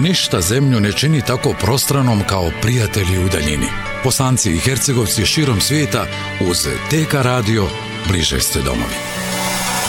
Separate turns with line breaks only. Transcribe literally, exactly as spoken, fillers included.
Ništa zemlju ne čini tako prostranom kao prijatelji u daljini. Bosanci i Hercegovci širom svijeta uz T K radio bliže ste domovi.